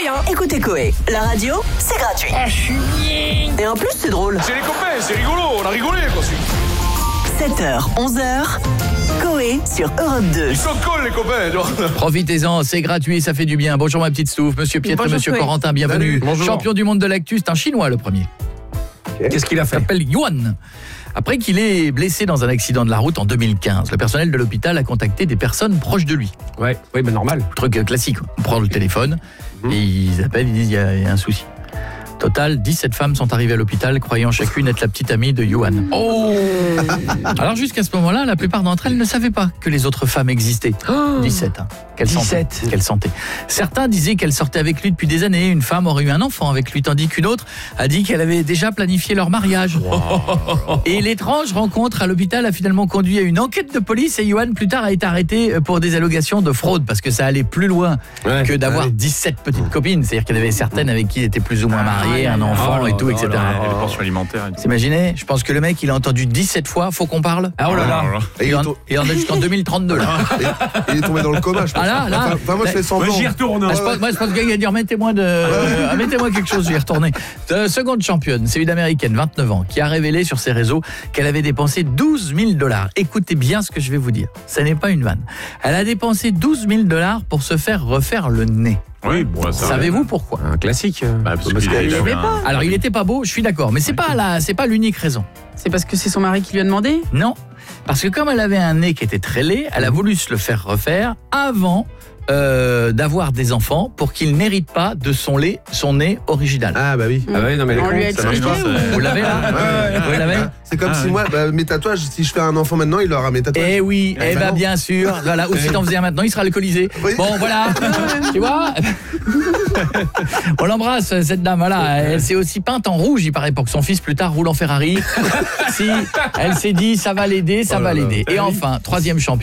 rien. Écoutez Coé, la radio, c'est gratuit. Ah, je suis bien. Et en plus, c'est drôle. C'est les copains, c'est rigolo, on a rigolé quoi. 7h, 11h, Coé sur Europe 2. Ils sont cols les copains. Profitez-en, c'est gratuit, ça fait du bien. Bonjour ma petite Stouff, monsieur Pietre et Bonjour, monsieur Coé. Corentin, bienvenue. Salut, bonjour. Champion du monde de l'actu, c'est un Chinois le premier. Qu'est-ce qu'il a Il fait? s'appelle Yuan. Après qu'il ait blessé dans un accident de la route en 2015, le personnel de l'hôpital a contacté des personnes proches de lui. Ouais, oui, mais normal. Truc classique, on prend le téléphone et ils appellent, ils disent il y a un souci. Total, 17 femmes sont arrivées à l'hôpital croyant chacune être la petite amie de Yuan. Oh. Alors jusqu'à ce moment-là, la plupart d'entre elles ne savaient pas que les autres femmes existaient. 17, hein. Quelle 17. santé. Quelle santé. Certains disaient qu'elle sortait avec lui depuis des années. Une femme aurait eu un enfant avec lui, tandis qu'une autre a dit qu'elle avait déjà planifié leur mariage. Et l'étrange rencontre à l'hôpital a finalement conduit à une enquête de police et Yuan plus tard a été arrêté pour des allégations de fraude parce que ça allait plus loin que d'avoir 17 petites copines. C'est-à-dire qu'il y en avait certaines avec qui il était plus ou moins marié, un enfant et tout, etc. Et les pensions alimentaires et tout. Vous imaginez? Je pense que le mec, il a entendu 17 fois, faut qu'on parle. Ah oh là là. Et il en a jusqu'en 2032 là. Il est tombé dans le coma, je pense. Ah là. Enfin, moi, je fais semblant. J'y retourne. Moi, je pense qu'il va dire mettez-moi quelque chose, je vais y retourner. Seconde championne, c'est une américaine, 29 ans, qui a révélé sur ses réseaux qu'elle avait dépensé 12 000 $. Écoutez bien ce que je vais vous dire. Ça n'est pas une vanne. Elle a dépensé 12 000 $ pour se faire refaire le nez. Oui, bon, ça Savez-vous pourquoi? Un classique. Bah, parce qu'il qu'il avait un- Alors, il était pas beau, je suis d'accord, mais c'est pas l'unique raison. C'est parce que c'est son mari qui lui a demandé. Non, parce que comme elle avait un nez qui était très laid, elle a voulu se le faire refaire avant d'avoir des enfants pour qu'il n'hérite pas de son nez original. Ah bah oui. Ah ouais, non mais On lui a ça marche expliqué pas. ou- Vous l'avez là? Vous l'avez? C'est comme si moi, mes tatouages, si je fais un enfant maintenant, il aura mes tatouages. Eh oui, eh ben bien sûr. Voilà, ou si t'en faisais un maintenant, il sera alcoolisé. Oui. Bon, voilà. Tu vois? On l'embrasse, cette dame. Voilà, elle s'est aussi peinte en rouge, il paraît, pour que son fils plus tard roule en Ferrari. Si elle s'est dit, ça va l'aider, ça va l'aider. Et enfin, troisième champion.